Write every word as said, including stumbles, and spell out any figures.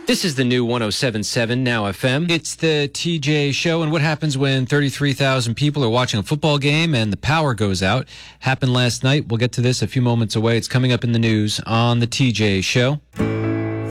This is the new one oh seven point seven Now F M. It's the T J Show, and what happens when thirty-three thousand people are watching a football game and the power goes out? Happened last night. We'll get to this a few moments away. It's coming up in the news on the T J Show.